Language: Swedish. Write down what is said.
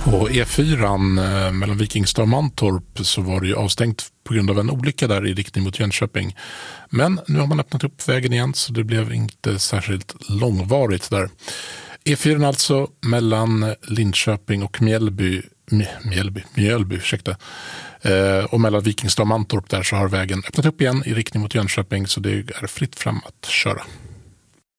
På E4 mellan Vikingstad och Mantorp så var det ju avstängt på grund av en olycka där i riktning mot Jönköping. Men nu har man öppnat upp vägen igen så det blev inte särskilt långvarigt där. E4 alltså mellan Linköping och Mjölby, ursäkta. Och mellan Vikingstad och Mantorp där så har vägen öppnat upp igen i riktning mot Jönköping så det är fritt fram att köra.